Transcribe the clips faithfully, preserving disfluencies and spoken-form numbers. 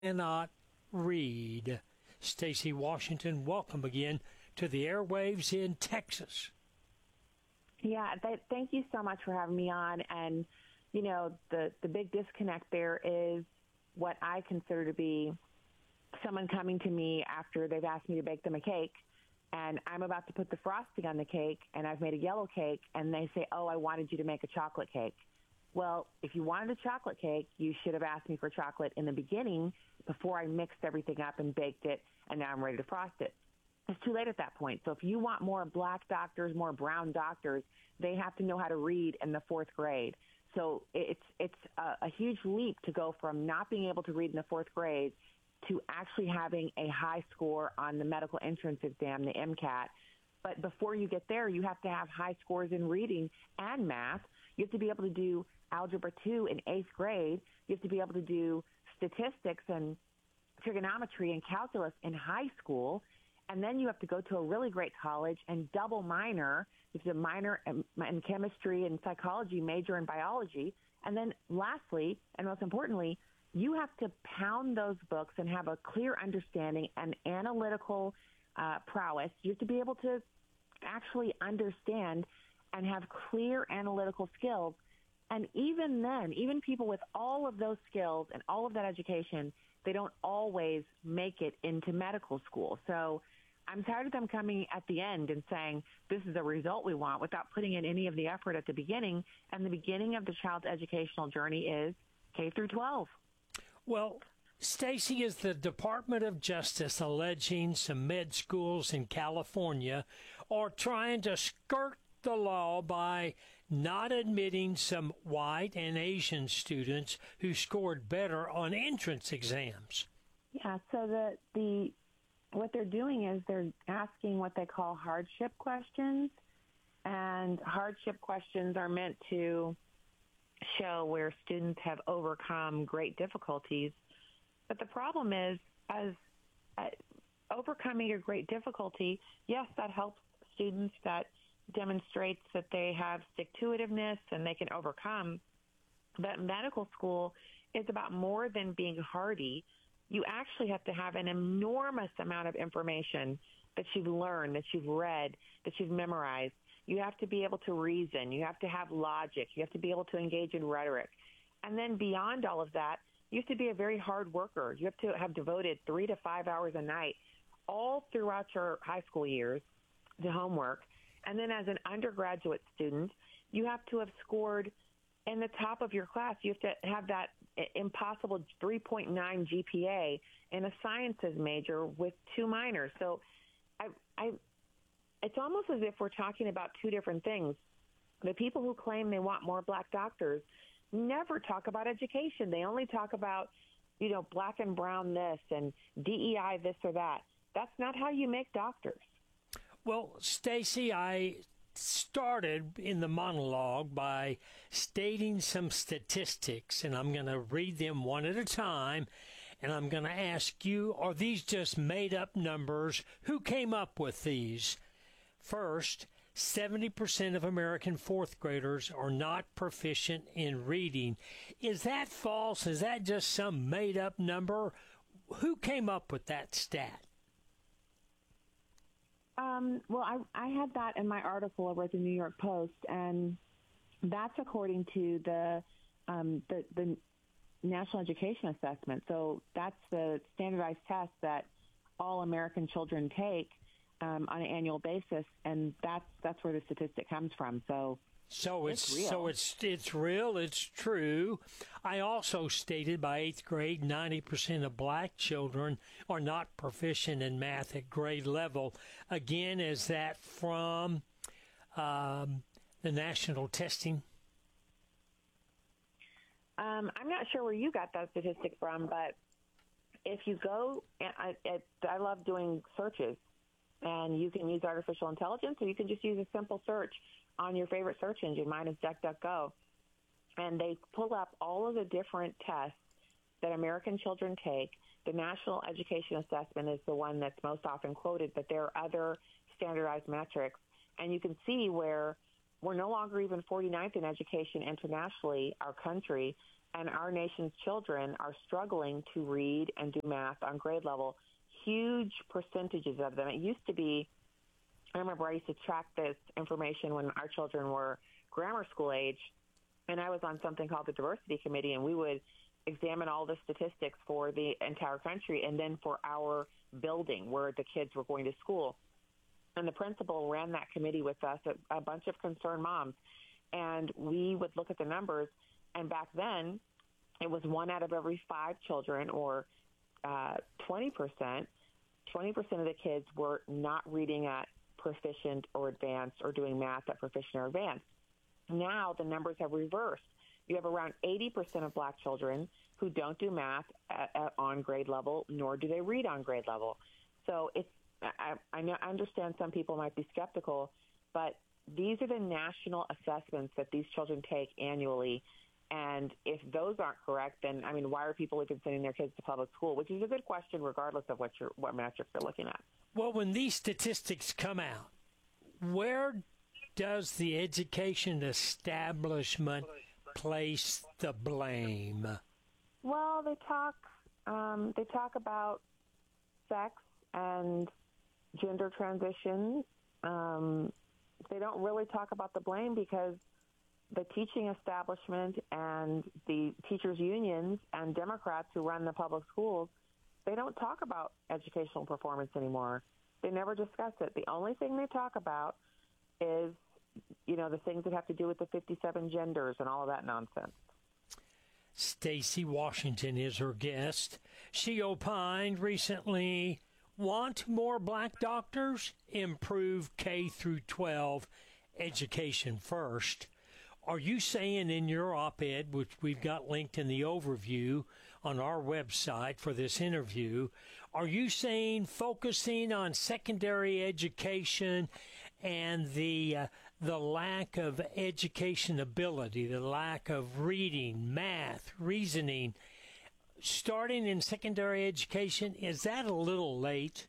cannot read. Stacy Washington, welcome again to the airwaves in Texas. Yeah, th- thank you so much for having me on. And, you know, the, the big disconnect there is what I consider to be someone coming to me after they've asked me to bake them a cake, and I'm about to put the frosting on the cake, and I've made a yellow cake, and they say, oh, I wanted you to make a chocolate cake. Well, if you wanted a chocolate cake, you should have asked me for chocolate in the beginning before I mixed everything up and baked it, and now I'm ready to frost it. It's too late at that point. So if you want more black doctors, more brown doctors, they have to know how to read in the fourth grade. So it's it's a, a huge leap to go from not being able to read in the fourth grade to actually having a high score on the medical entrance exam, the MCAT. But before you get there, you have to have high scores in reading and math. You have to be able to do Algebra two in eighth grade. You have to be able to do statistics and trigonometry and calculus in high school. And then you have to go to a really great college and double minor. You have to minor in chemistry and psychology, major in biology. And then lastly, and most importantly, you have to pound those books and have a clear understanding and analytical uh, prowess. You have to be able to actually understand and have clear analytical skills. And even then, even people with all of those skills and all of that education, they don't always make it into medical school. So I'm tired of them coming at the end and saying, this is the result we want, without putting in any of the effort at the beginning. And the beginning of the child's educational journey is K through twelve. Well, Stacy, is the Department of Justice alleging some med schools in California are trying to skirt the law by not admitting some white and Asian students who scored better on entrance exams? Yeah, so the the what they're doing is they're asking what they call hardship questions, and hardship questions are meant to show where students have overcome great difficulties. But the problem is, as uh, overcoming a great difficulty, yes, that helps students. That demonstrates that they have stick-to-itiveness and they can overcome. But medical school is about more than being hardy. You actually have to have an enormous amount of information that you've learned, that you've read, that you've memorized. You have to be able to reason. You have to have logic. You have to be able to engage in rhetoric. And then beyond all of that, you have to be a very hard worker. You have to have devoted three to five hours a night all throughout your high school years to homework. And then as an undergraduate student, you have to have scored in the top of your class. You have to have that impossible three point nine G P A in a sciences major with two minors. So I, I, it's almost as if we're talking about two different things. The people who claim they want more black doctors never talk about education. They only talk about, you know, black and brown this and D E I this or that. That's not how you make doctors. Well, Stacy, I started in the monologue by stating some statistics, and I'm going to read them one at a time, and I'm going to ask you, are these just made-up numbers? Who came up with these? First, seventy percent of American fourth graders are not proficient in reading. Is that false? Is that just some made-up number? Who came up with that stat? Um, well, I, I had that in my article over at the New York Post, and that's according to the um, the, the National Education Assessment. So that's the standardized test that all American children take um, on an annual basis, and that's that's where the statistic comes from. So. So it's, it's real. so it's it's real. It's true. I also stated by eighth grade, ninety percent of black children are not proficient in math at grade level. Again, is that from um, the national testing? Um, I'm not sure where you got that statistic from, but if you go, and I, it, I love doing searches, and you can use artificial intelligence, or you can just use a simple search on your favorite search engine. Mine is DuckDuckGo. And they pull up all of the different tests that American children take. The National Education Assessment is the one that's most often quoted, but there are other standardized metrics. And you can see where we're no longer even forty-ninth in education internationally, our country, and our nation's children are struggling to read and do math on grade level. Huge percentages of them. It used to be, I remember I used to track this information when our children were grammar school age, and I was on something called the Diversity Committee, and we would examine all the statistics for the entire country and then for our building where the kids were going to school. And the principal ran that committee with us, a, a bunch of concerned moms, and we would look at the numbers. And back then, it was one out of every five children, or uh, twenty percent. twenty percent of the kids were not reading at proficient or advanced or doing math at proficient or advanced. Now the numbers have reversed. You have around eighty percent of black children who don't do math at, at, on grade level, nor do they read on grade level. So it's, I, I, know, I understand some people might be skeptical, but these are the national assessments that these children take annually. And if those aren't correct, then, I mean, why are people even sending their kids to public school? Which is a good question regardless of what, you're, what metrics they're looking at. Well, when these statistics come out, where does the education establishment place the blame? Well, they talk um, they talk about sex and gender transitions. Um, they don't really talk about the blame because the teaching establishment and the teachers' unions and Democrats who run the public schools, they don't talk about educational performance anymore. They never discuss it. The only thing they talk about is, you know, the things that have to do with the fifty-seven genders and all of that nonsense. Stacy Washington is her guest. She opined recently, want more black doctors? Improve K through twelve education first. Are you saying in your op-ed, which we've got linked in the overview on our website for this interview, are you saying focusing on secondary education and the uh, the lack of education ability, the lack of reading, math, reasoning, starting in secondary education, is that a little late?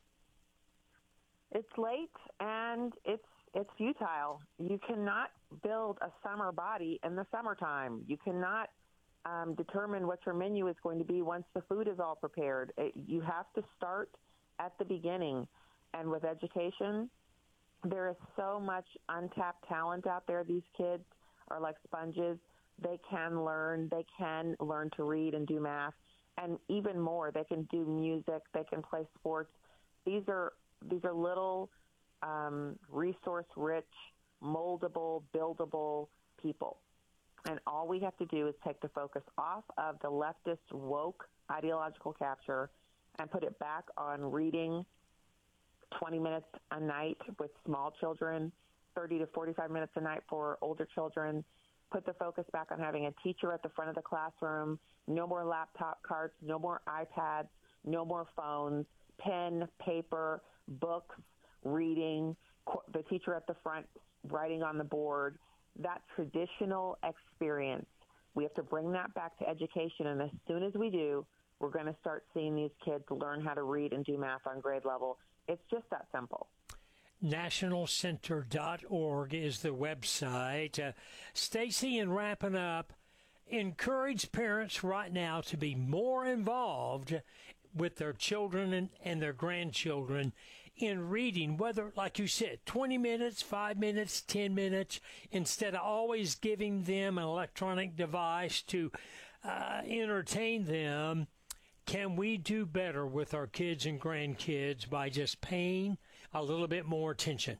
It's late and it's it's futile. You cannot build a summer body in the summertime. You cannot um, determine what your menu is going to be once the food is all prepared. It, you have to start at the beginning. And with education, there is so much untapped talent out there. These kids are like sponges. They can learn. They can learn to read and do math. And even more, they can do music. They can play sports. These are these are little um, resource-rich, moldable, buildable people. And all we have to do is take the focus off of the leftist woke ideological capture and put it back on reading twenty minutes a night with small children, thirty to forty-five minutes a night for older children. Put the focus back on having a teacher at the front of the classroom, no more laptop carts, no more iPads, no more phones, pen, paper, books, reading, the teacher at the front writing on the board. That traditional experience, we have to bring that back to education. And as soon as we do, we're going to start seeing these kids learn how to read and do math on grade level. It's just that simple. national center dot org is the website. Uh, Stacy, in wrapping up, encourage parents right now to be more involved with their children and, and their grandchildren in reading, whether, like you said, twenty minutes, five minutes, ten minutes, instead of always giving them an electronic device to uh, entertain them. Can we do better with our kids and grandkids by just paying a little bit more attention?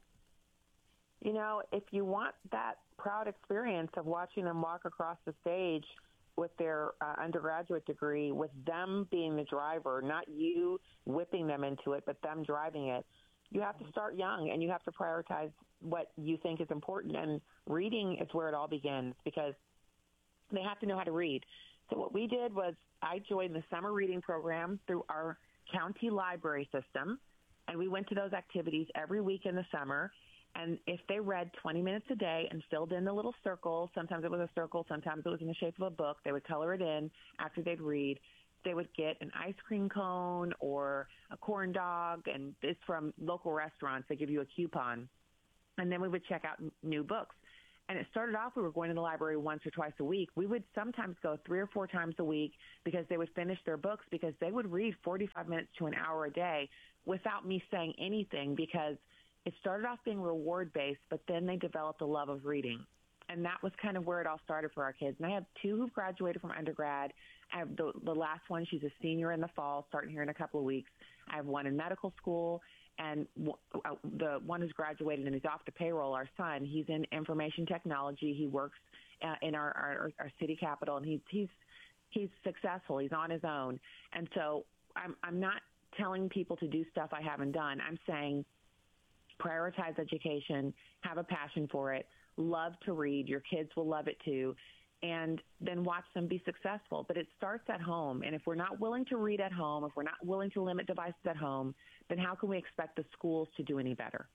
You know, if you want that proud experience of watching them walk across the stage with their uh, undergraduate degree, with them being the driver, not you whipping them into it, but them driving it, you have to start young and you have to prioritize what you think is important. And reading is where it all begins because they have to know how to read. So what we did was I joined the summer reading program through our county library system, and we went to those activities every week in the summer. And if they read twenty minutes a day and filled in the little circle, sometimes it was a circle, sometimes it was in the shape of a book, they would color it in after they'd read. They would get an ice cream cone or a corn dog, and it's from local restaurants. They give you a coupon. And then we would check out n- new books. And it started off, we were going to the library once or twice a week. We would sometimes go three or four times a week because they would finish their books, because they would read forty-five minutes to an hour a day without me saying anything, because it started off being reward-based, but then they developed a love of reading. And that was kind of where it all started for our kids. And I have two who've graduated from undergrad. I have the, the last one, she's a senior in the fall, starting here in a couple of weeks. I have one in medical school. And w- the one who's graduated and is off the payroll, our son, he's in information technology. He works uh, in our, our, our city capital, and he's he's he's successful. He's on his own. And so I'm I'm not telling people to do stuff I haven't done. I'm saying prioritize education, have a passion for it, love to read. Your kids will love it too. And then watch them be successful. But it starts at home. And if we're not willing to read at home, if we're not willing to limit devices at home, then how can we expect the schools to do any better?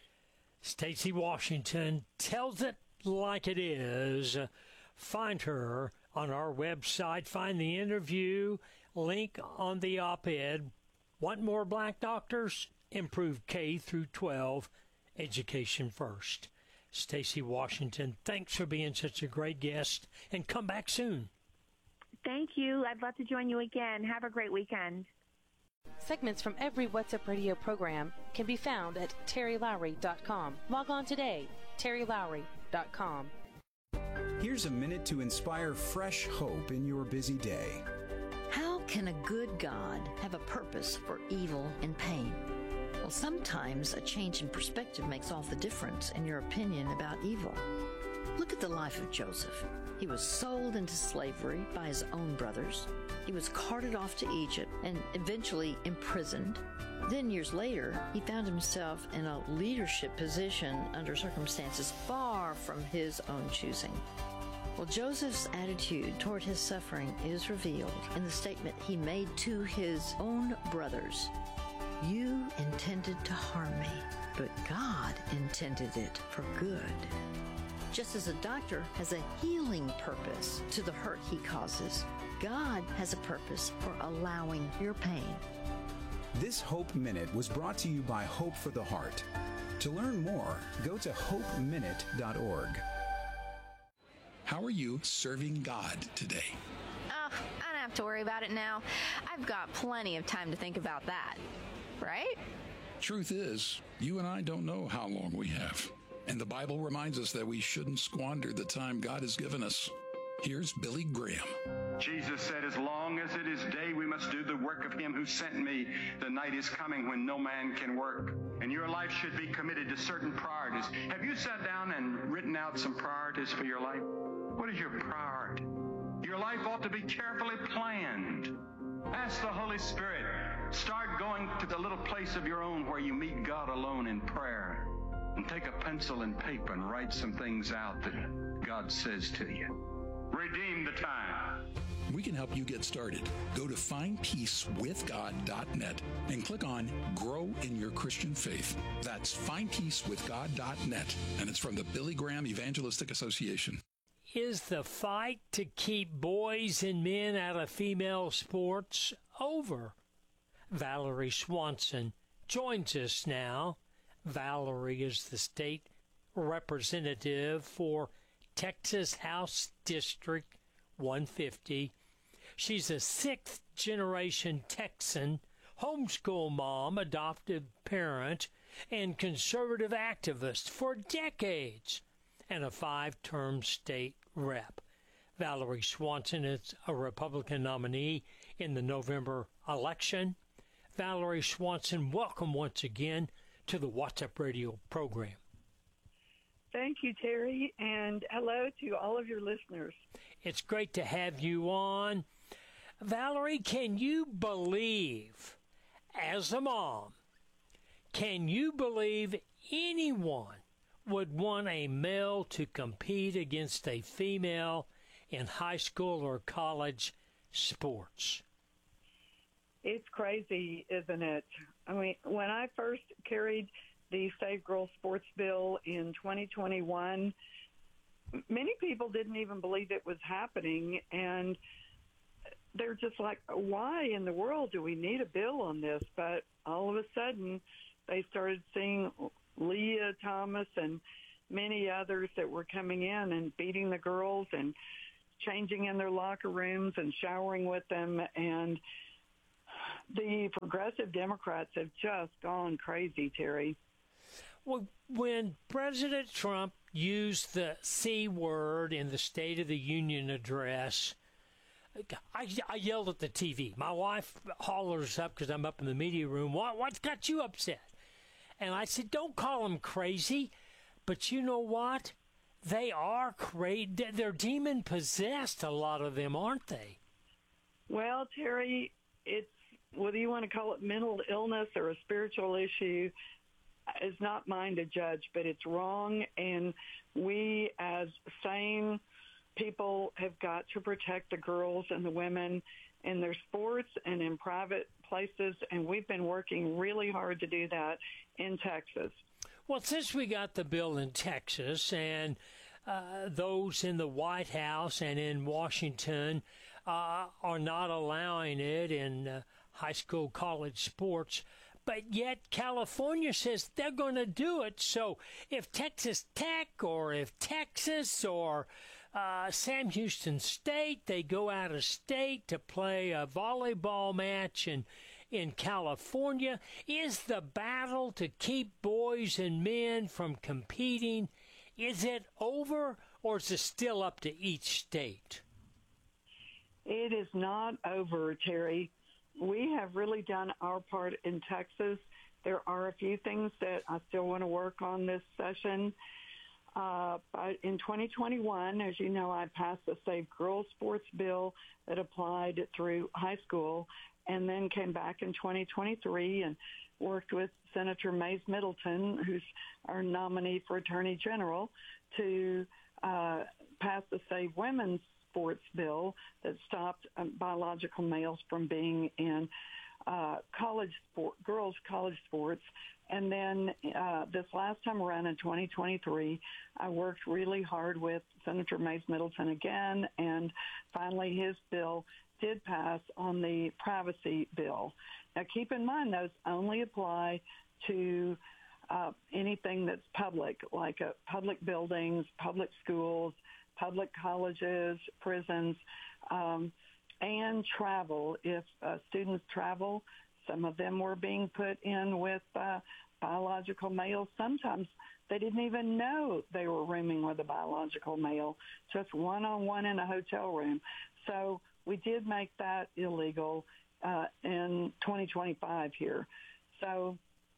Stacy Washington tells it like it is. Find her on our website. Find the interview link on the op-ed. Want more black doctors? Improve K through twelve. Education first. Stacy Washington, thanks for being such a great guest, and come back soon. Thank you. I'd love to join you again. Have a great weekend. Segments from every What's Up Radio program can be found at terry lowry dot com. Log on today, terry lowry dot com. Here's a minute to inspire fresh hope in your busy day. How can a good God have a purpose for evil and pain? Well, sometimes a change in perspective makes all the difference in your opinion about evil. Look at the life of Joseph. He was sold into slavery by his own brothers. He was carted off to Egypt and eventually imprisoned. Then years later, he found himself in a leadership position under circumstances far from his own choosing. Well, Joseph's attitude toward his suffering is revealed in the statement he made to his own brothers. You intended to harm me, but God intended it for good. Just as a doctor has a healing purpose to the hurt he causes, God has a purpose for allowing your pain. This Hope Minute was brought to you by Hope for the Heart. To learn more, go to hope minute dot org. How are you serving God today? Oh, I don't have to worry about it now. I've got plenty of time to think about that. Right? Truth is, you and I don't know how long we have. And the Bible reminds us that we shouldn't squander the time God has given us. Here's Billy Graham. Jesus said, as long as it is day, we must do the work of him who sent me. The night is coming when no man can work. And your life should be committed to certain priorities. Have you sat down and written out some priorities for your life? What is your priority? Your life ought to be carefully planned. Ask the Holy Spirit. Start going to the little place of your own where you meet God alone in prayer. And take a pencil and paper and write some things out that God says to you. Redeem the time. We can help you get started. Go to find peace with god dot net and click on Grow in Your Christian Faith. That's find peace with god dot net. And it's from the Billy Graham Evangelistic Association. Is the fight to keep boys and men out of female sports over? Valerie Swanson joins us now. Valerie is the state representative for Texas House District one fifty. She's a sixth-generation Texan, homeschool mom, adoptive parent, and conservative activist for decades, and a five-term state rep. Valerie Swanson is a Republican nominee in the November election. Valerie Swanson, welcome once again to the What's Up Radio program. Thank you, Terry, and hello to all of your listeners. It's great to have you on. Valerie, can you believe, as a mom, can you believe anyone would want a male to compete against a female in high school or college sports? It's crazy, isn't it? I mean, when I first carried the Save Girls Sports Bill in twenty twenty-one, many people didn't even believe it was happening, and they're just like, why in the world do we need a bill on this? But all of a sudden, they started seeing Leah Thomas and many others that were coming in and beating the girls and changing in their locker rooms and showering with them. And the progressive Democrats have just gone crazy, Terry. Well, when President Trump used the C word in the State of the Union address, I, I yelled at the T V. My wife hollers up because I'm up in the media room. What, what's got you upset? And I said, don't call them crazy. But you know what? They are crazy. They're demon-possessed, a lot of them, aren't they? Well, Terry, it's whether you want to call it mental illness or a spiritual issue is not mine to judge, but it's wrong. And we, as sane people, have got to protect the girls and the women in their sports and in private places. And we've been working really hard to do that in Texas. Well, since we got the bill in Texas and uh, those in the White House and in Washington uh, are not allowing it in uh, high school, college sports, but yet California says they're going to do it. So if Texas Tech or if Texas or uh, Sam Houston State, they go out of state to play a volleyball match in, in California, is the battle to keep boys and men from competing, is it over or is it still up to each state? It is not over, Terry. We have really done our part in Texas. There are a few things that I still want to work on this session. Uh, but in twenty twenty-one, as you know, I passed the Save Girls Sports bill that applied through high school, and then came back in twenty twenty-three and worked with Senator Mays Middleton, who's our nominee for Attorney General, to uh, pass the Save Women's Sports bill that stopped um, biological males from being in uh, college sport, girls' college sports. And then uh, this last time around in twenty twenty-three, I worked really hard with Senator Mays Middleton again, and finally his bill did pass on the privacy bill. Now, keep in mind, those only apply to uh, anything that's public, like uh, public buildings, public schools, public colleges, prisons, um, and travel. If uh, students travel, some of them were being put in with uh, biological males. Sometimes they didn't even know they were rooming with a biological male, just one-on-one in a hotel room. So we did make that illegal uh, in twenty twenty-five here. So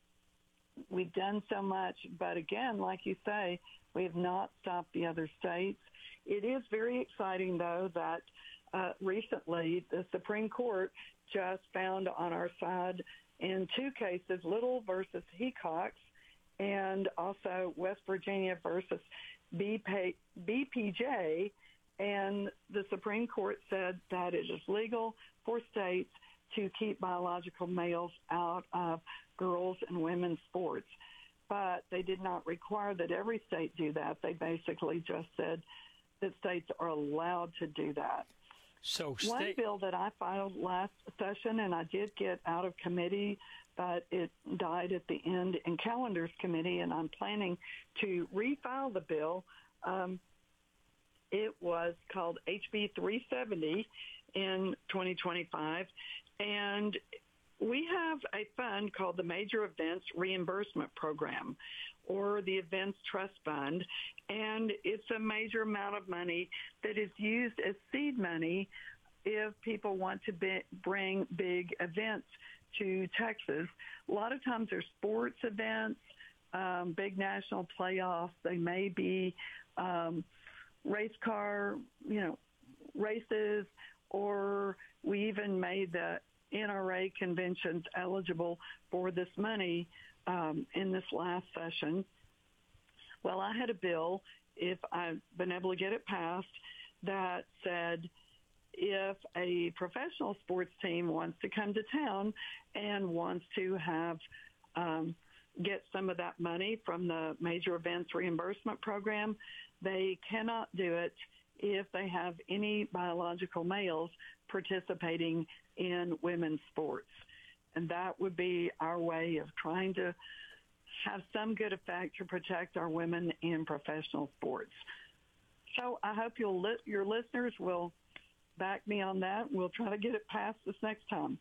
we've done so much, but again, like you say, we have not stopped the other states. It is very exciting, though, that uh, recently the Supreme Court just found on our side in two cases, Little versus Hecox, and also West Virginia versus B P J, and the Supreme Court said that it is legal for states to keep biological males out of girls' and women's sports. But they did not require that every state do that. They basically just said that states are allowed to do that. So One state- bill that I filed last session, and I did get out of committee, but it died at the end in Calendars Committee, and I'm planning to refile the bill. Um, it was called H B three seventy in twenty twenty-five, and we have a fund called the Major Events Reimbursement Program, or the Events Trust Fund, and it's a major amount of money that is used as seed money if people want to be, bring big events to Texas. A lot of times they're sports events, um, big national playoffs. They may be um, race car, you know, races, or we even made the N R A conventions eligible for this money um, in this last session. Well, I had a bill, if I've been able to get it passed, that said if a professional sports team wants to come to town and wants to have um, get some of that money from the Major Events Reimbursement Program, they cannot do it if they have any biological males participating in women's sports. And that would be our way of trying to have some good effect to protect our women in professional sports. So I hope you'll li- your listeners will back me on that. We'll try to get it passed this next time.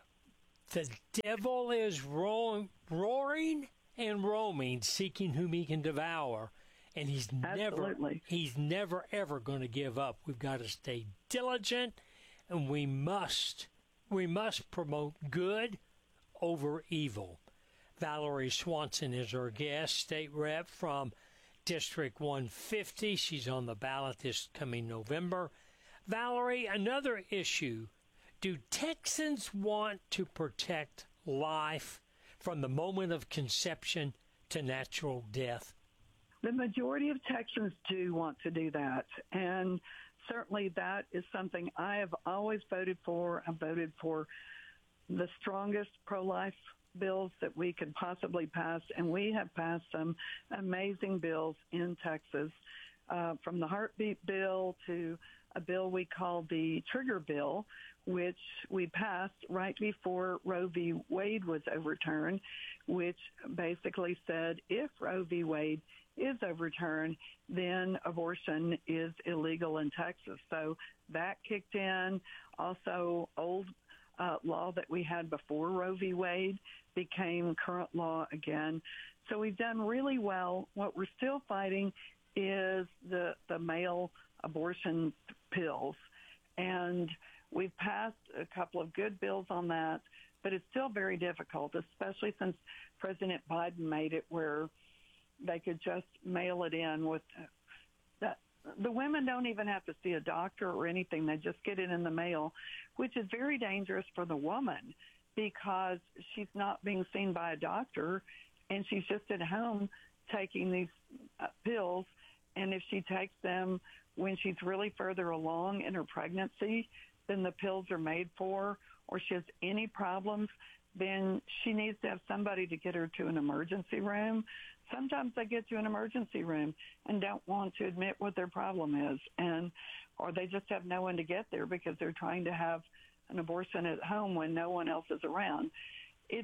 The devil is ro- roaring and roaming, seeking whom he can devour. And he's Absolutely. never, he's never, ever going to give up. We've got to stay diligent, and we must, we must promote good over evil. Valerie Swanson is our guest, state rep from District one fifty. She's on the ballot this coming November. Valerie, another issue. Do Texans want to protect life from the moment of conception to natural death? The majority of Texans do want to do that, and certainly that is something I have always voted for. I voted for the strongest pro-life bills that we could possibly pass, and we have passed some amazing bills in Texas, uh, from the heartbeat bill to a bill we call the trigger bill, which we passed right before Roe v. Wade was overturned, which basically said if Roe v. Wade is overturned, then abortion is illegal in Texas. So that kicked in. Also, old uh, law that we had before Roe v. Wade became current law again. So we've done really well. What we're still fighting is the, the male abortion pills. And we've passed a couple of good bills on that, but it's still very difficult, especially since President Biden made it where they could just mail it in with that. The women don't even have to see a doctor or anything. They just get it in the mail, which is very dangerous for the woman because she's not being seen by a doctor and she's just at home taking these uh, pills. And if she takes them when she's really further along in her pregnancy than the pills are made for, or she has any problems, then she needs to have somebody to get her to an emergency room. Sometimes they get to an emergency room and don't want to admit what their problem is, and or they just have no one to get there because they're trying to have an abortion at home when no one else is around. It's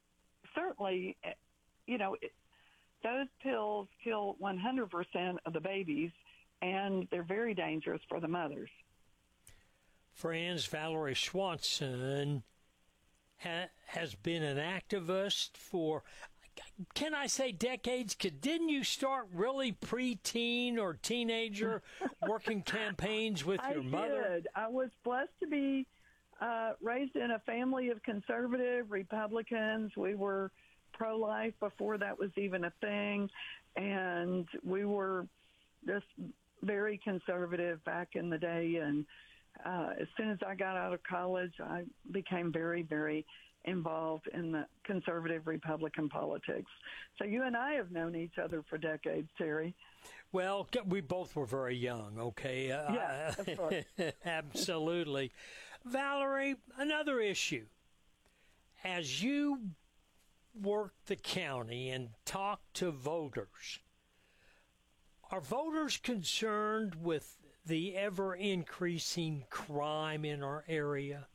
certainly, you know, it, those pills kill one hundred percent of the babies, and they're very dangerous for the mothers. Friends, Valerie Swanson ha- has been an activist for, can I say decades? Cause didn't you start really preteen or teenager working campaigns with your I mother? I did. I was blessed to be uh, raised in a family of conservative Republicans. We were pro-life before that was even a thing, and we were just very conservative back in the day. And uh, as soon as I got out of college, I became very, very involved in the conservative Republican politics. So you and I have known each other for decades, Terry. Well, we both were very young, okay? Uh, yeah, of course. Absolutely. Valerie, another issue. As you work the county and talk to voters, are voters concerned with the ever-increasing crime in our area?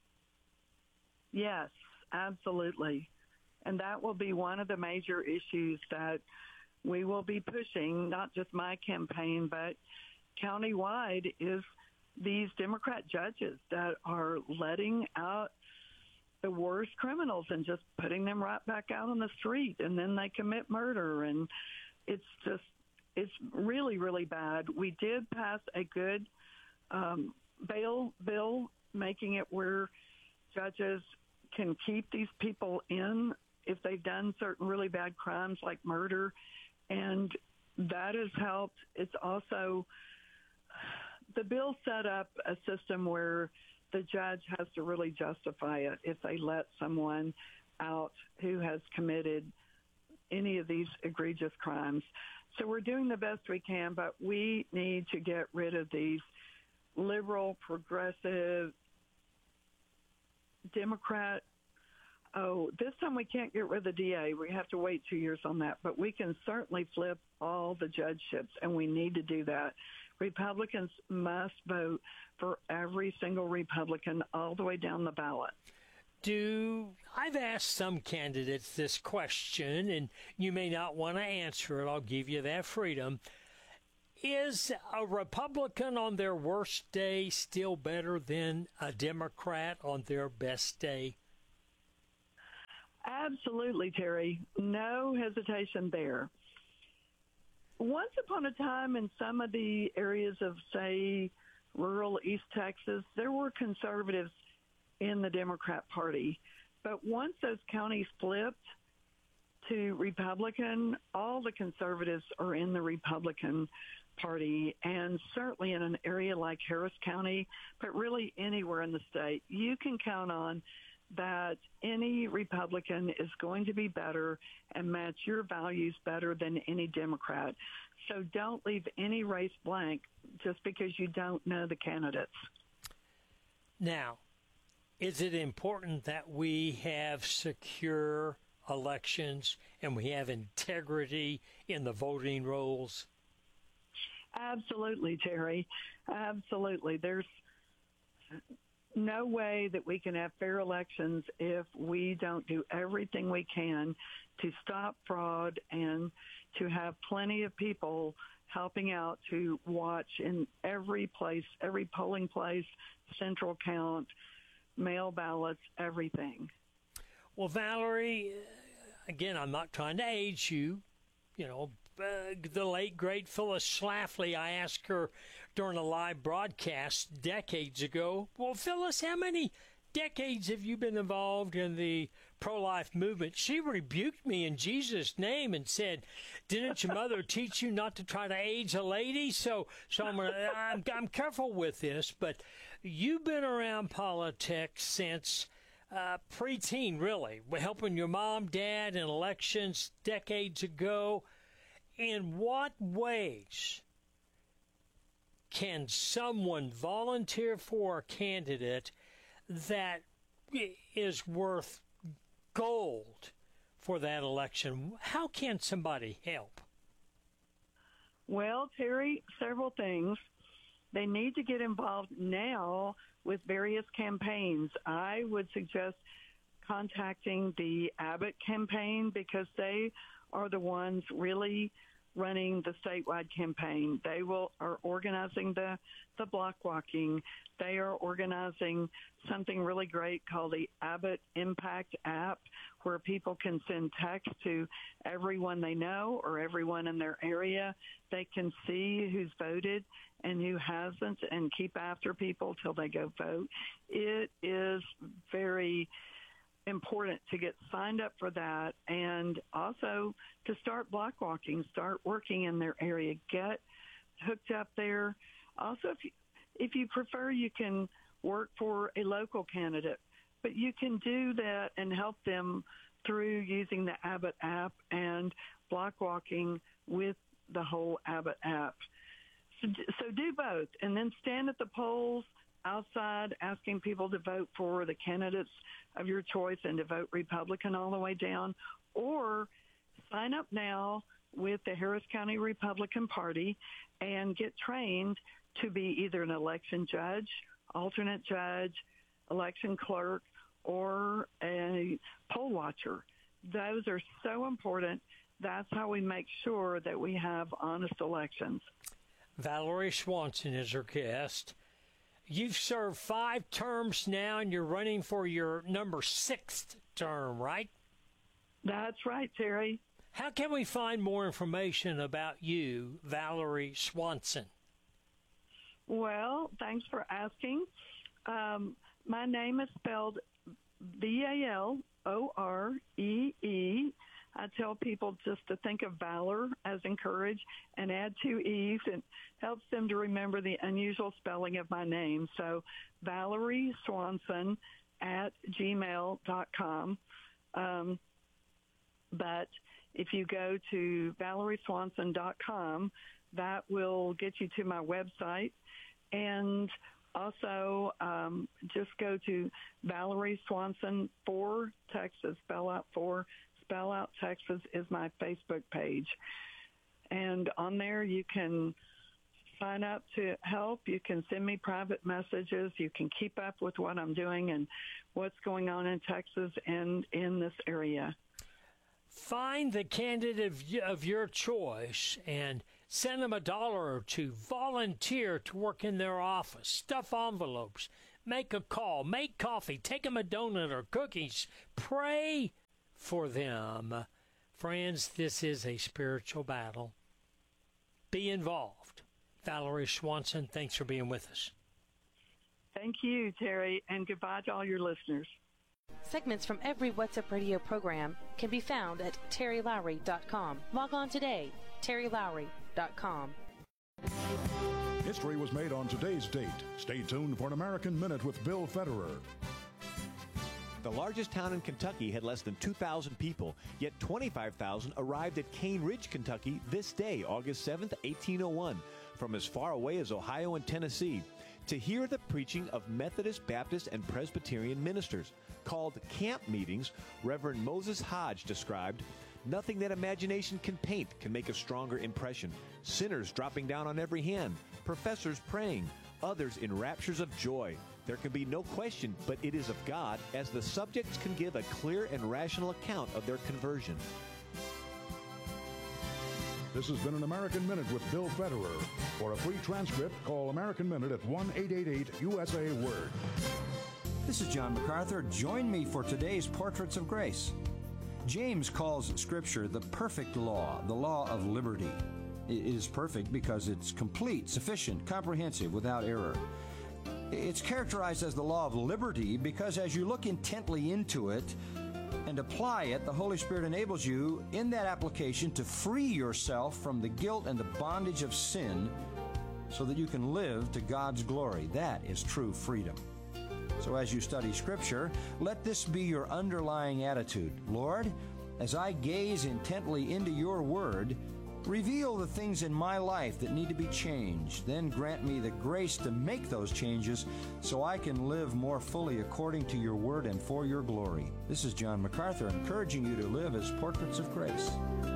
Yes, absolutely. And that will be one of the major issues that we will be pushing, not just my campaign, but countywide, is these Democrat judges that are letting out the worst criminals and just putting them right back out on the street, and then they commit murder. And it's just, it's really, really bad. We did pass a good um, bail bill, making it where judges can keep these people in if they've done certain really bad crimes like murder, and that has helped. It's also, the bill set up a system where the judge has to really justify it if they let someone out who has committed any of these egregious crimes. So we're doing the best we can, but we need to get rid of these liberal, progressive, Democrat. Oh, this time we can't get rid of the D A. We have to wait two years on that. But we can certainly flip all the judgeships, and we need to do that. Republicans must vote for every single Republican all the way down the ballot. do, I've asked some candidates this question, and you may not want to answer it. I'll give you that freedom. Is a Republican on their worst day still better than a Democrat on their best day? Absolutely, Terry. No hesitation there. Once upon a time in some of the areas of, say, rural East Texas, there were conservatives in the Democrat Party. But once those counties flipped to Republican, all the conservatives are in the Republican Party. And certainly in an area like Harris County, but really anywhere in the state, you can count on that any Republican is going to be better and match your values better than any Democrat. So don't leave any race blank just because you don't know the candidates. Now, is it important that we have secure elections and we have integrity in the voting rolls? Absolutely, Terry. Absolutely. There's no way that we can have fair elections if we don't do everything we can to stop fraud and to have plenty of people helping out to watch in every place, every polling place, central count, mail ballots, everything. Well, Valerie, again, I'm not trying to age you. You know, uh, the late, great Phyllis Schlafly, I asked her during a live broadcast decades ago, well, Phyllis, how many decades have you been involved in the pro-life movement? She rebuked me in Jesus' name and said, didn't your mother teach you not to try to age a lady? So so I'm, gonna, I'm, I'm careful with this, but you've been around politics since uh, preteen, really, helping your mom, dad in elections decades ago. In what ways can someone volunteer for a candidate that is worth gold for that election? How can somebody help? Well, Terry, several things. They need to get involved now with various campaigns. I would suggest contacting the Abbott campaign because they are the ones really running the statewide campaign. They will are organizing the, the block walking. They are organizing something really great called the Abbott Impact app, where people can send text to everyone they know or everyone in their area. They can see who's voted and who hasn't and keep after people till they go vote. It is very important to get signed up for that and also to start block walking, start working in their area, get hooked up there. Also, if you, if you prefer, you can work for a local candidate, but you can do that and help them through using the Abbott app and block walking with the whole Abbott app. So, so do both, and then stand at the polls outside asking people to vote for the candidates of your choice and to vote Republican all the way down, or sign up now with the Harris County Republican Party and get trained to be either an election judge, alternate judge, election clerk, or a poll watcher. Those are so important. That's how we make sure that we have honest elections. Valerie Swanson is our guest. You've served five terms now, and you're running for your number sixth term, right? That's right, Terry. How can we find more information about you, Valerie Swanson? Well, thanks for asking. Um, my name is spelled V A L O R E E. I tell people just to think of valor as in courage and add two E's. It helps them to remember the unusual spelling of my name. So Valerie Swanson at gmail dot com. Um, but if you go to valerie swanson dot com, that will get you to my website. And also, um, just go to Valerie Swanson for Texas, spell out for Spell Out Texas is my Facebook page. And on there you can sign up to help. You can send me private messages. You can keep up with what I'm doing and what's going on in Texas and in this area. Find the candidate of, of your choice and send them a dollar or two. Volunteer to work in their office. Stuff envelopes. Make a call. Make coffee. Take them a donut or cookies. Pray for them. Friends, this is a spiritual battle. Be involved. Valerie Swanson, thanks for being with us. Thank you, Terry, and goodbye to all your listeners. Segments from every What's Up Radio program can be found at terry lowry dot com. Log on today, terry lowry dot com. History was made on today's date. Stay tuned for an American Minute with Bill Federer. The largest town in Kentucky had less than two thousand people, yet twenty-five thousand arrived at Cane Ridge, Kentucky this day, August seventh, eighteen oh one, from as far away as Ohio and Tennessee, to hear the preaching of Methodist, Baptist, and Presbyterian ministers. Called camp meetings, Reverend Moses Hodge described, "Nothing that imagination can paint can make a stronger impression. Sinners dropping down on every hand, professors praying, others in raptures of joy. There can be no question but it is of God, as the subjects can give a clear and rational account of their conversion." This has been an American Minute with Bill Federer. For a free transcript, call American Minute at one eight eight eight U S A Word. This is John MacArthur. Join me for today's Portraits of Grace. James calls Scripture the perfect law, the law of liberty. It is perfect because it's complete, sufficient, comprehensive, without error. It's characterized as the law of liberty because as you look intently into it and apply it, the Holy Spirit enables you in that application to free yourself from the guilt and the bondage of sin so that you can live to God's glory. That is true freedom. So as you study Scripture, let this be your underlying attitude. Lord, as I gaze intently into your word, reveal the things in my life that need to be changed. Then grant me the grace to make those changes so I can live more fully according to your word and for your glory. This is John MacArthur encouraging you to live as Portraits of Grace.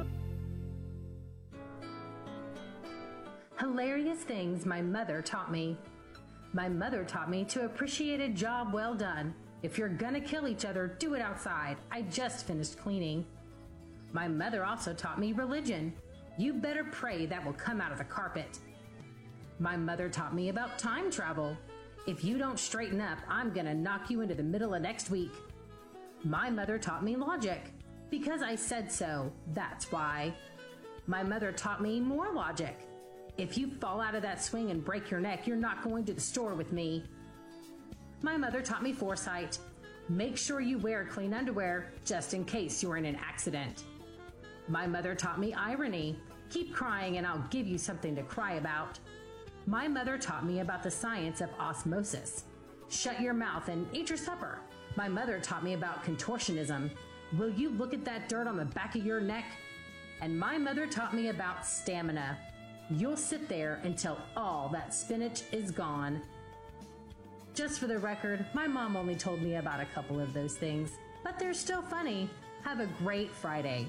Hilarious things my mother taught me. My mother taught me to appreciate a job well done. If you're gonna kill each other, do it outside. I just finished cleaning. My mother also taught me religion. You better pray that will come out of the carpet. My mother taught me about time travel. If you don't straighten up, I'm gonna knock you into the middle of next week. My mother taught me logic. Because I said so, that's why. My mother taught me more logic. If you fall out of that swing and break your neck, you're not going to the store with me. My mother taught me foresight. Make sure you wear clean underwear just in case you're in an accident. My mother taught me irony. Keep crying and I'll give you something to cry about. My mother taught me about the science of osmosis. Shut your mouth and eat your supper. My mother taught me about contortionism. Will you look at that dirt on the back of your neck? And my mother taught me about stamina. You'll sit there until all that spinach is gone. Just for the record, my mom only told me about a couple of those things, but they're still funny. Have a great Friday.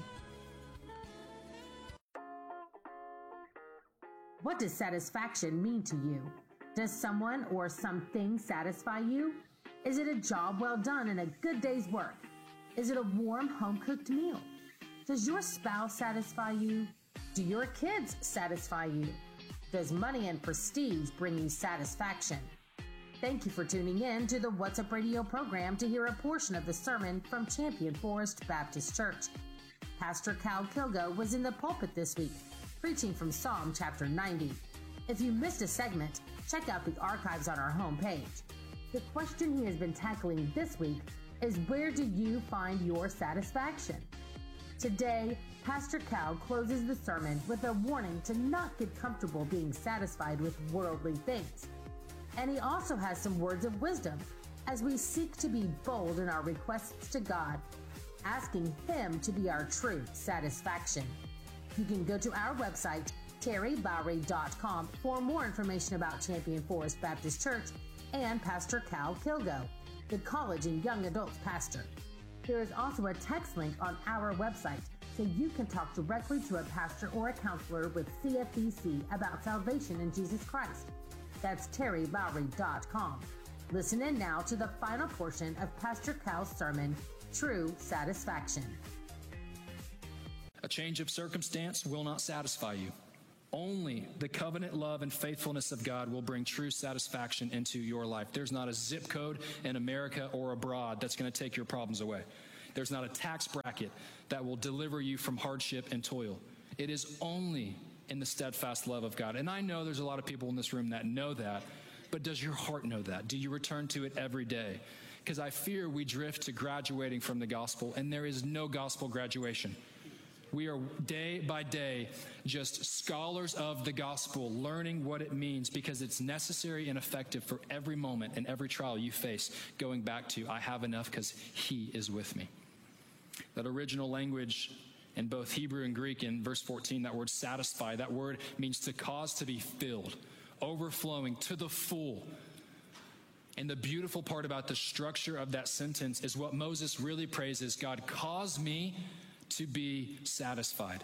What does satisfaction mean to you? Does someone or something satisfy you? Is it a job well done and a good day's work? Is it a warm home-cooked meal? Does your spouse satisfy you? Do your kids satisfy you? Does money and prestige bring you satisfaction? Thank you for tuning in to the What's Up Radio program to hear a portion of the sermon from Champion Forest Baptist Church. Pastor Cal Kilgo was in the pulpit this week, preaching from Psalm chapter ninety. If you missed a segment, check out the archives on our homepage. The question he has been tackling this week is, where do you find your satisfaction? Today, Pastor Cal closes the sermon with a warning to not get comfortable being satisfied with worldly things. And he also has some words of wisdom as we seek to be bold in our requests to God, asking Him to be our true satisfaction. You can go to our website, terry lowry dot com, for more information about Champion Forest Baptist Church and Pastor Cal Kilgo, the college and young adults pastor. There is also a text link on our website so you can talk directly to a pastor or a counselor with C F B C about salvation in Jesus Christ. That's Terry Lowry dot com. Listen in now to the final portion of Pastor Cal's sermon, True Satisfaction. A change of circumstance will not satisfy you. Only the covenant love and faithfulness of God will bring true satisfaction into your life. There's not a zip code in America or abroad that's going to take your problems away. There's not a tax bracket that will deliver you from hardship and toil. It is only in the steadfast love of God. And I know there's a lot of people in this room that know that, but does your heart know that? Do you return to it every day? Because I fear we drift to graduating from the gospel, and there is no gospel graduation. We are day by day just scholars of the gospel, learning what it means because it's necessary and effective for every moment and every trial you face, going back to, I have enough because he is with me. That original language in both Hebrew and Greek in verse fourteen, that word satisfy, that word means to cause to be filled, overflowing to the full. And the beautiful part about the structure of that sentence is what Moses really prays is, God, cause me to be satisfied.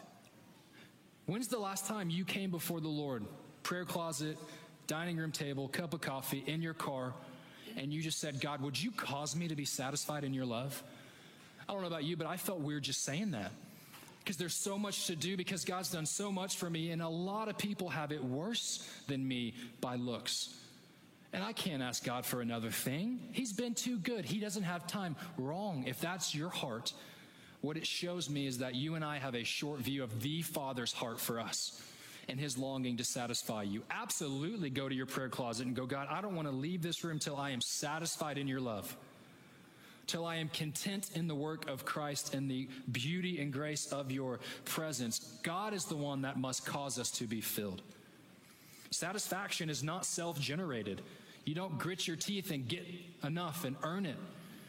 When's the last time you came before the Lord, prayer closet, dining room table, cup of coffee, in your car, and you just said, God, would you cause me to be satisfied in your love? I don't know about you, but I felt weird just saying that because there's so much to do, because God's done so much for me, and a lot of people have it worse than me by looks. And I can't ask God for another thing. He's been too good. He doesn't have time. Wrong. If that's your heart, what it shows me is that you and I have a short view of the Father's heart for us and his longing to satisfy you. Absolutely go to your prayer closet and go, God, I don't want to leave this room till I am satisfied in your love, till I am content in the work of Christ and the beauty and grace of your presence. God is the one that must cause us to be filled. Satisfaction is not self-generated. You don't grit your teeth and get enough and earn it.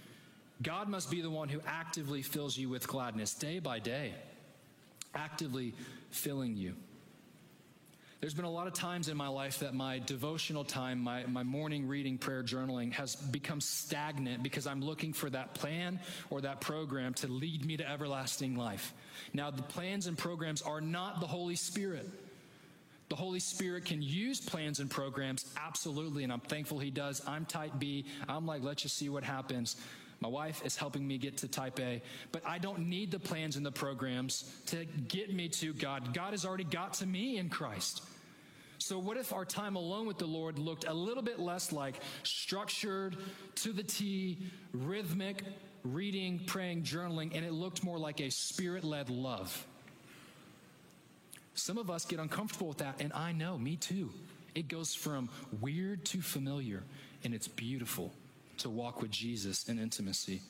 God must be the one who actively fills you with gladness day by day, actively filling you. There's been a lot of times in my life that my devotional time, my, my morning reading, prayer, journaling has become stagnant because I'm looking for that plan or that program to lead me to everlasting life. Now, the plans and programs are not the Holy Spirit. The Holy Spirit can use plans and programs, absolutely, and I'm thankful he does. I'm type B. I'm like, let's just see what happens. My wife is helping me get to type A, but I don't need the plans and the programs to get me to God. God has already got to me in Christ. So what if our time alone with the Lord looked a little bit less like structured, to the T, rhythmic, reading, praying, journaling, and it looked more like a spirit-led love? Some of us get uncomfortable with that, and I know, me too. It goes from weird to familiar, and it's beautiful to walk with Jesus in intimacy.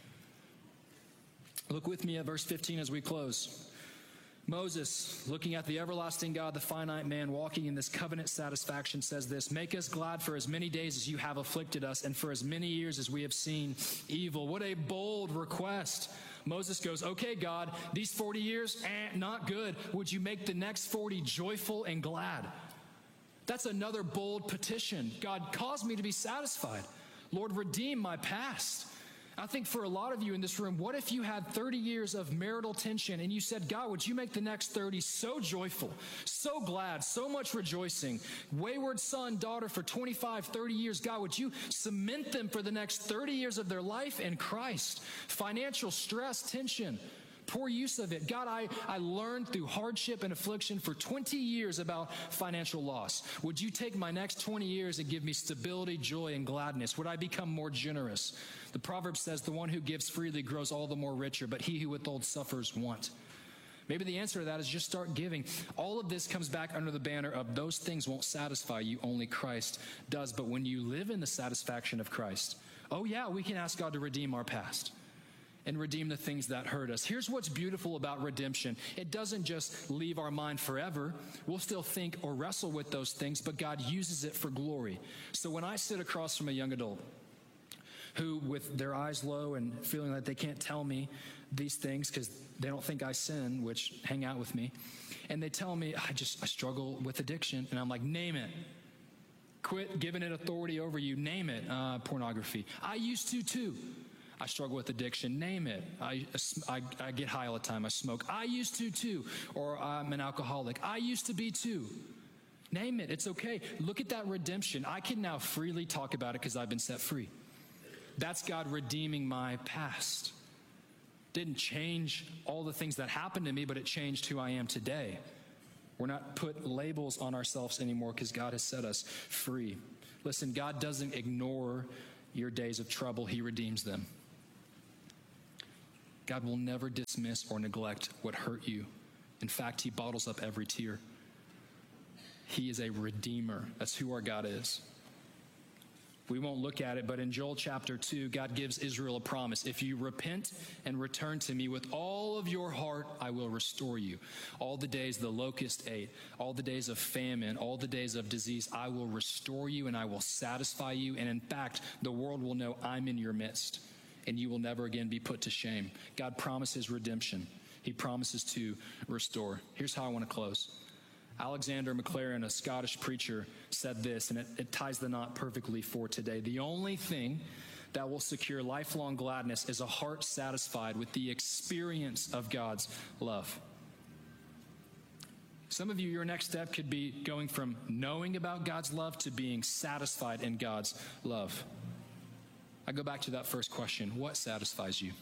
Look with me at verse fifteen as we close. Moses, looking at the everlasting God, the finite man, walking in this covenant satisfaction, says this, make us glad for as many days as you have afflicted us, and for as many years as we have seen evil. What a bold request. Moses goes, okay, God, these forty years, eh, not good. Would you make the next forty joyful and glad? That's another bold petition. God, cause me to be satisfied. Lord, redeem my past. I think for a lot of you in this room, what if you had thirty years of marital tension and you said, God, would you make the next thirty so joyful, so glad, so much rejoicing? Wayward son, daughter for twenty-five, thirty years, God, would you cement them for the next thirty years of their life in Christ? Financial stress, tension, poor use of it. God, I, I learned through hardship and affliction for twenty years about financial loss. Would you take my next twenty years and give me stability, joy, and gladness? Would I become more generous? The proverb says, the one who gives freely grows all the more richer, but he who withholds suffers want. Maybe the answer to that is just start giving. All of this comes back under the banner of those things won't satisfy you, only Christ does. But when you live in the satisfaction of Christ, oh yeah, we can ask God to redeem our past and redeem the things that hurt us. Here's what's beautiful about redemption. It doesn't just leave our mind forever. We'll still think or wrestle with those things, but God uses it for glory. So when I sit across from a young adult who, with their eyes low and feeling like they can't tell me these things because they don't think I sin, which hang out with me, and they tell me, I just, I struggle with addiction, and I'm like, name it. Quit giving it authority over you. Name it. Uh, pornography. I used to too. I struggle with addiction. Name it. I, I, I get high all the time. I smoke. I used to too. Or I'm an alcoholic. I used to be too. Name it. It's okay. Look at that redemption. I can now freely talk about it because I've been set free. That's God redeeming my past. Didn't change all the things that happened to me, but it changed who I am today. We're not put labels on ourselves anymore because God has set us free. Listen, God doesn't ignore your days of trouble. He redeems them. God will never dismiss or neglect what hurt you. In fact, he bottles up every tear. He is a redeemer. That's who our God is. We won't look at it, but in Joel chapter two, God gives Israel a promise. If you repent and return to me with all of your heart, I will restore you. All the days the locust ate, all the days of famine, all the days of disease, I will restore you and I will satisfy you. And in fact, the world will know I'm in your midst and you will never again be put to shame. God promises redemption. He promises to restore. Here's how I want to close. Alexander McLaren, a Scottish preacher, said this, and it, it ties the knot perfectly for today. The only thing that will secure lifelong gladness is a heart satisfied with the experience of God's love. Some of you, your next step could be going from knowing about God's love to being satisfied in God's love. I go back to that first question. What satisfies you?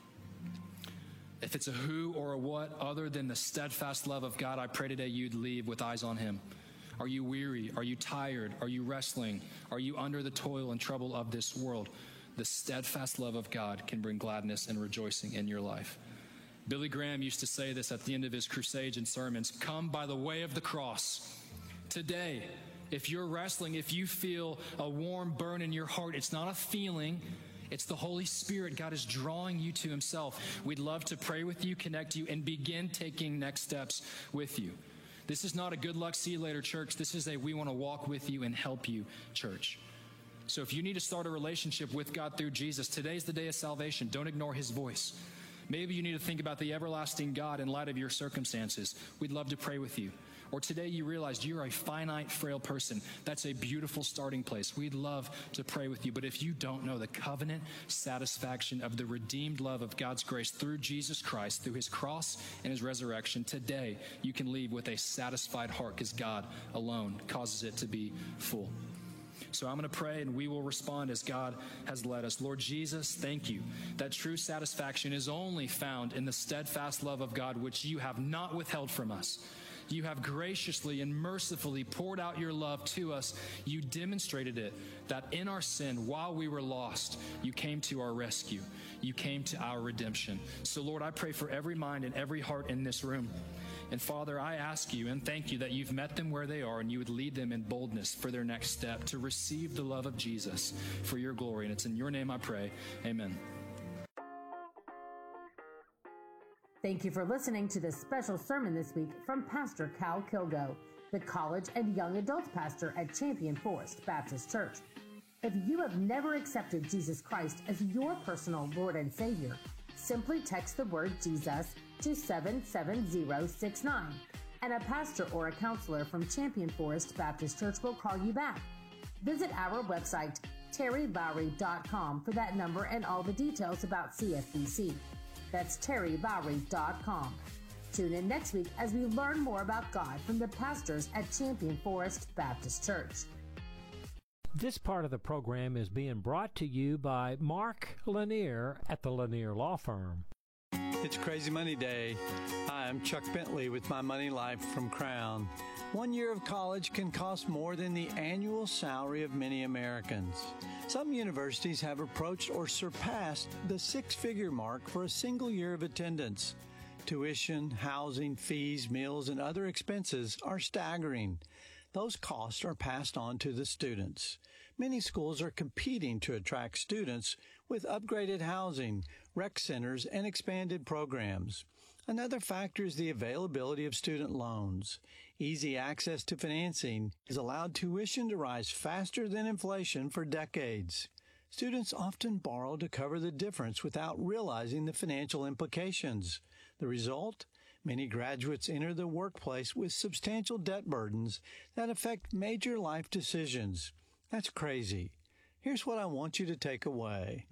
If it's a who or a what other than the steadfast love of God, I pray today you'd leave with eyes on him. Are you weary? Are you tired? Are you wrestling? Are you under the toil and trouble of this world? The steadfast love of God can bring gladness and rejoicing in your life. Billy Graham used to say this at the end of his crusades and sermons, come by the way of the cross. Today, if you're wrestling, if you feel a warm burn in your heart, it's not a feeling. It's the Holy Spirit. God is drawing you to himself. We'd love to pray with you, connect you, and begin taking next steps with you. This is not a good luck, see you later church. This is a we want to walk with you and help you church. So if you need to start a relationship with God through Jesus, today's the day of salvation. Don't ignore his voice. Maybe you need to think about the everlasting God in light of your circumstances. We'd love to pray with you. Or today you realized you're a finite, frail person. That's a beautiful starting place. We'd love to pray with you. But if you don't know the covenant satisfaction of the redeemed love of God's grace through Jesus Christ, through his cross and his resurrection, today you can leave with a satisfied heart because God alone causes it to be full. So I'm going to pray and we will respond as God has led us. Lord Jesus, thank you that true satisfaction is only found in the steadfast love of God, which you have not withheld from us. You have graciously and mercifully poured out your love to us. You demonstrated it, that in our sin, while we were lost, you came to our rescue. You came to our redemption. So, Lord, I pray for every mind and every heart in this room. And, Father, I ask you and thank you that you've met them where they are and you would lead them in boldness for their next step to receive the love of Jesus for your glory. And it's in your name I pray. Amen. Thank you for listening to this special sermon this week from Pastor Cal Kilgo, the college and young adults pastor at Champion Forest Baptist Church. If you have never accepted Jesus Christ as your personal Lord and Savior, simply text the word Jesus to seven seven zero six nine, and a pastor or a counselor from Champion Forest Baptist Church will call you back. Visit our website, terry lowry dot com, for that number and all the details about C F B C. That's terry lowry dot com. Tune in next week as we learn more about God from the pastors at Champion Forest Baptist Church. This part of the program is being brought to you by Mark Lanier at the Lanier Law Firm. It's Crazy Money Day. Hi, I'm Chuck Bentley with My Money Life from Crown. One year of college can cost more than the annual salary of many Americans. Some universities have approached or surpassed the six-figure mark for a single year of attendance. Tuition, housing, fees, meals, and other expenses are staggering. Those costs are passed on to the students. Many schools are competing to attract students with upgraded housing, rec centers, and expanded programs. Another factor is the availability of student loans. Easy access to financing has allowed tuition to rise faster than inflation for decades. Students often borrow to cover the difference without realizing the financial implications. The result? Many graduates enter the workplace with substantial debt burdens that affect major life decisions. That's crazy. Here's what I want you to take away.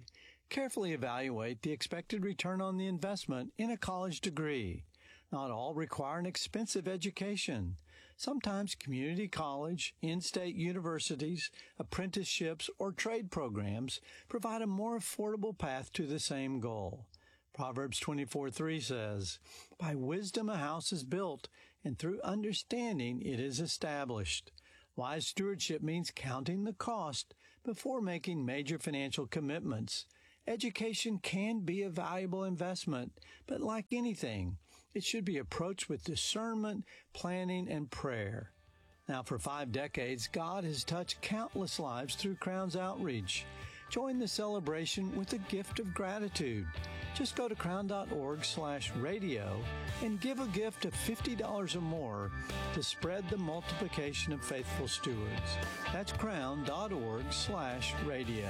Carefully evaluate the expected return on the investment in a college degree. Not all require an expensive education. Sometimes community college, in-state universities, apprenticeships, or trade programs provide a more affordable path to the same goal. Proverbs twenty-four three says, "By wisdom a house is built, and through understanding it is established." Wise stewardship means counting the cost before making major financial commitments. Education can be a valuable investment, but like anything, it should be approached with discernment, planning, and prayer. Now, for five decades, God has touched countless lives through Crown's outreach. Join the celebration with a gift of gratitude. Just go to crown.org slash radio and give a gift of fifty dollars or more to spread the multiplication of faithful stewards. That's crown.org slash radio.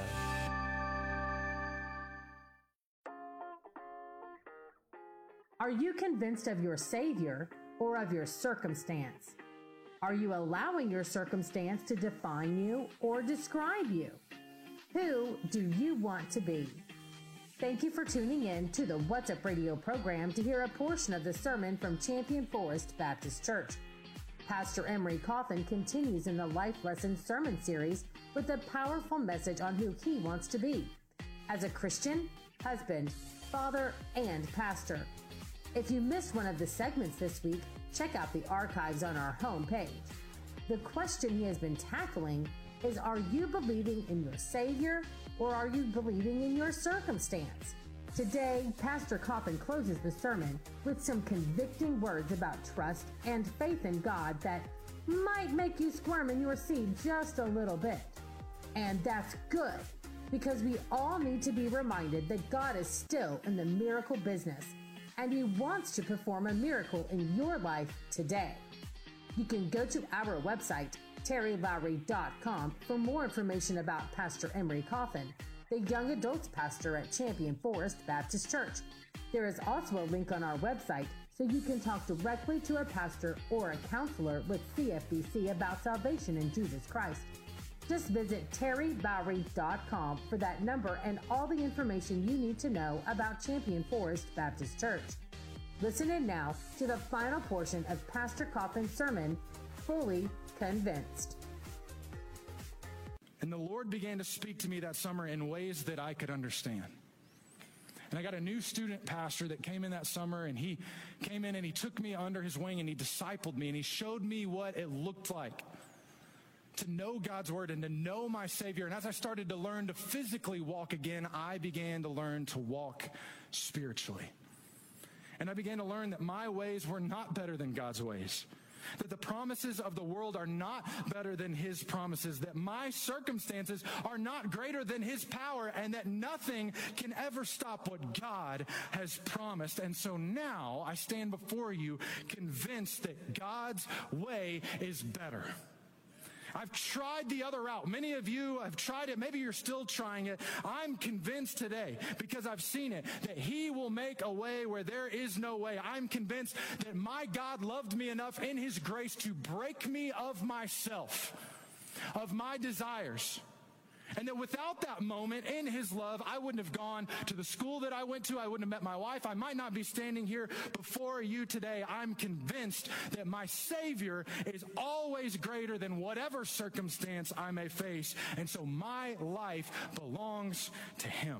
Are you convinced of your Savior or of your circumstance? Are you allowing your circumstance to define you or describe you? Who do you want to be? Thank you for tuning in to the What's Up Radio program to hear a portion of the sermon from Champion Forest Baptist Church. Pastor Emery Coffin continues in the Life Lesson Sermon Series with a powerful message on who he wants to be as a Christian, husband, father, and pastor. If you missed one of the segments this week, check out the archives on our homepage. The question he has been tackling is, are you believing in your Savior or are you believing in your circumstance? Today, Pastor Coffin closes the sermon with some convicting words about trust and faith in God that might make you squirm in your seat just a little bit. And that's good, because we all need to be reminded that God is still in the miracle business, and He wants to perform a miracle in your life today. You can go to our website, terry lowry dot com, for more information about Pastor Emery Coffin, the young adults pastor at Champion Forest Baptist Church. There is also a link on our website so you can talk directly to a pastor or a counselor with C F B C about salvation in Jesus Christ. Just visit terry lowry dot com for that number and all the information you need to know about Champion Forest Baptist Church. Listen in now to the final portion of Pastor Coffin's sermon, Fully Convinced. And the Lord began to speak to me that summer in ways that I could understand. And I got a new student pastor that came in that summer, and he came in and he took me under his wing and he discipled me and he showed me what it looked like to know God's word and to know my Savior. And as I started to learn to physically walk again, I began to learn to walk spiritually. And I began to learn that my ways were not better than God's ways, that the promises of the world are not better than His promises, that my circumstances are not greater than His power, and that nothing can ever stop what God has promised. And so now I stand before you convinced that God's way is better. I've tried the other route. Many of you have tried it. Maybe you're still trying it. I'm convinced today, because I've seen it, that He will make a way where there is no way. I'm convinced that my God loved me enough in His grace to break me of myself, of my desires. And that without that moment in His love, I wouldn't have gone to the school that I went to. I wouldn't have met my wife. I might not be standing here before you today. I'm convinced that my Savior is always greater than whatever circumstance I may face. And so my life belongs to Him.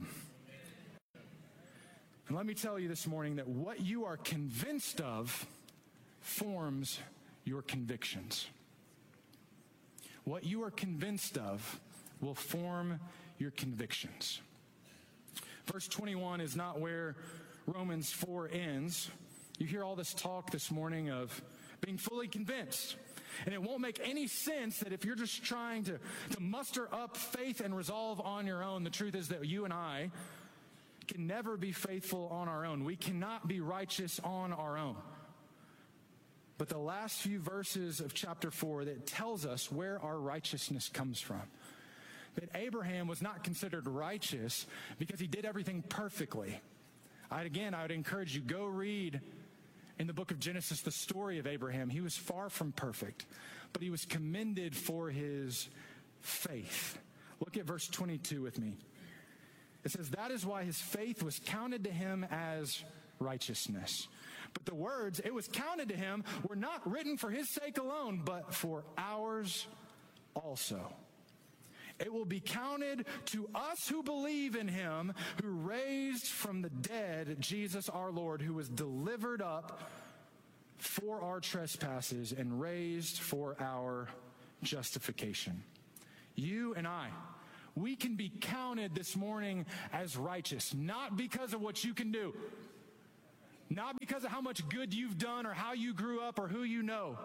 And let me tell you this morning that what you are convinced of forms your convictions. What you are convinced of will form your convictions. Verse twenty-one is not where Romans four ends. You hear all this talk this morning of being fully convinced. And it won't make any sense that if you're just trying to, to muster up faith and resolve on your own. The truth is that you and I can never be faithful on our own. We cannot be righteous on our own. But the last few verses of chapter four, that tells us where our righteousness comes from. That Abraham was not considered righteous because he did everything perfectly. I, again, I would encourage you, go read in the book of Genesis the story of Abraham. He was far from perfect, but he was commended for his faith. Look at verse twenty-two with me. It says, that is why his faith was counted to him as righteousness. But the words, it was counted to him, were not written for his sake alone, but for ours also. It will be counted to us who believe in him, who raised from the dead Jesus our Lord, who was delivered up for our trespasses and raised for our justification. You and I, we can be counted this morning as righteous, not because of what you can do, not because of how much good you've done or how you grew up or who you know,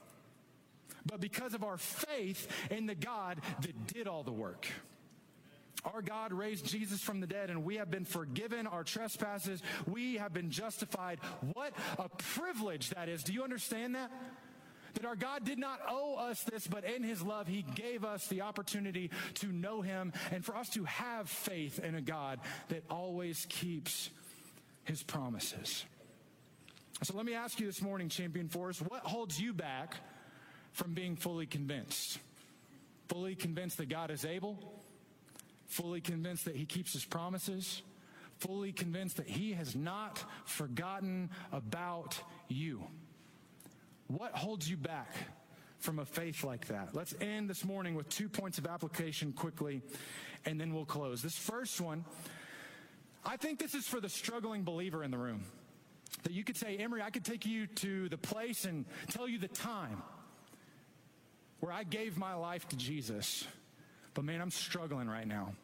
but because of our faith in the God that did all the work. Our God raised Jesus from the dead, and we have been forgiven our trespasses. We have been justified. What a privilege that is. Do you understand that? That our God did not owe us this, but in his love, he gave us the opportunity to know him and for us to have faith in a God that always keeps his promises. So let me ask you this morning, Champion Force, what holds you back from being fully convinced? Fully convinced that God is able? Fully convinced that he keeps his promises? Fully convinced that he has not forgotten about you? What holds you back from a faith like that? Let's end this morning with two points of application quickly, and then we'll close. This first one, I think this is for the struggling believer in the room. That you could say, Emery, I could take you to the place and tell you the time where I gave my life to Jesus, but man, I'm struggling right now.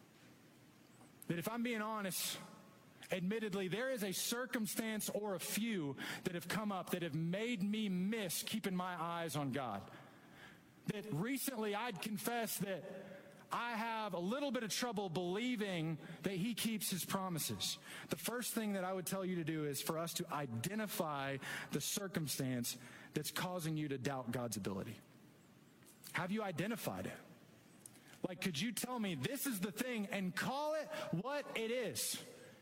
That if I'm being honest, admittedly, there is a circumstance or a few that have come up that have made me miss keeping my eyes on God. That recently I'd confess that I have a little bit of trouble believing that he keeps his promises. The first thing that I would tell you to do is for us to identify the circumstance that's causing you to doubt God's ability. Have you identified it? Like, could you tell me this is the thing and call it what it is?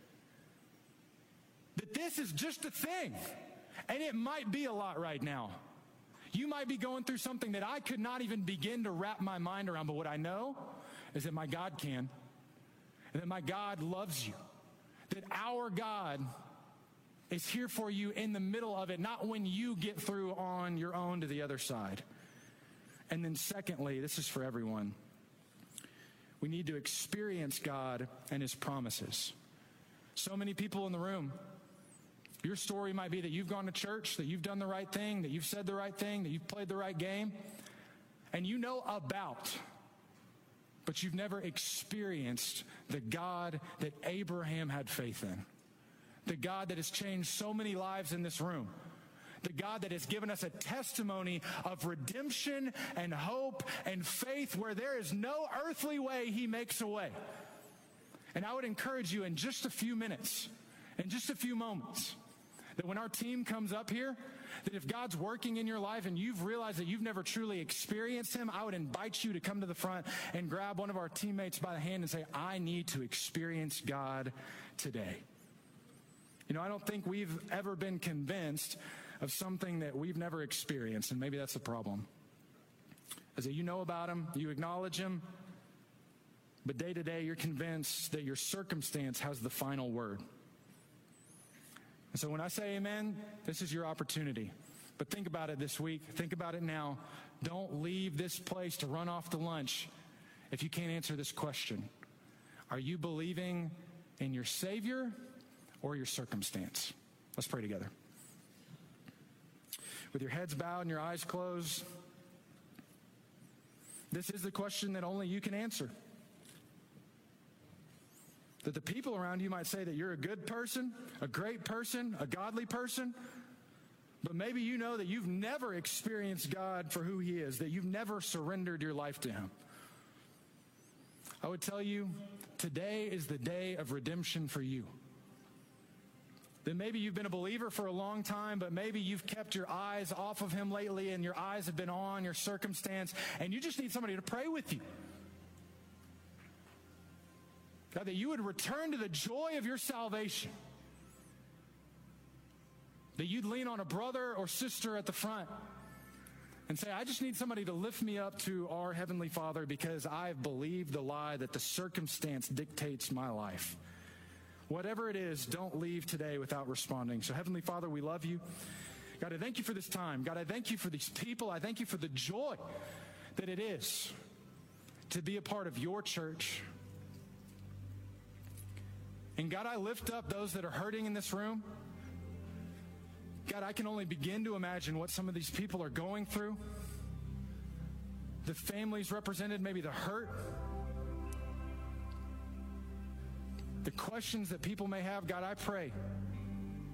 That this is just a thing, and it might be a lot right now. You might be going through something that I could not even begin to wrap my mind around, but what I know is that my God can, and that my God loves you, that our God is here for you in the middle of it, not when you get through on your own to the other side. And then secondly, this is for everyone, we need to experience God and his promises. So many people in the room, your story might be that you've gone to church, that you've done the right thing, that you've said the right thing, that you've played the right game, and you know about, but you've never experienced the God that Abraham had faith in, the God that has changed so many lives in this room, the God that has given us a testimony of redemption and hope and faith where there is no earthly way he makes a way. And I would encourage you in just a few minutes, in just a few moments, that when our team comes up here, that if God's working in your life and you've realized that you've never truly experienced him, I would invite you to come to the front and grab one of our teammates by the hand and say, I need to experience God today. You know, I don't think we've ever been convinced of something that we've never experienced, and maybe that's the problem. Is that you know about him, you acknowledge him, but day to day you're convinced that your circumstance has the final word. And so when I say amen, this is your opportunity. But think about it this week. Think about it now. Don't leave this place to run off to lunch if you can't answer this question. Are you believing in your Savior or your circumstance? Let's pray together. With your heads bowed and your eyes closed, this is the question that only you can answer. That the people around you might say that you're a good person, a great person, a godly person, but maybe you know that you've never experienced God for who he is, that you've never surrendered your life to him. I would tell you, today is the day of redemption for you. That maybe you've been a believer for a long time, but maybe you've kept your eyes off of him lately and your eyes have been on your circumstance, and you just need somebody to pray with you. God, that you would return to the joy of your salvation. That you'd lean on a brother or sister at the front and say, I just need somebody to lift me up to our Heavenly Father because I've believed the lie that the circumstance dictates my life. Whatever it is, don't leave today without responding. So Heavenly Father, we love you. God, I thank you for this time. God, I thank you for these people. I thank you for the joy that it is to be a part of your church. And God, I lift up those that are hurting in this room. God, I can only begin to imagine what some of these people are going through. The families represented, maybe the hurt, the questions that people may have. God, I pray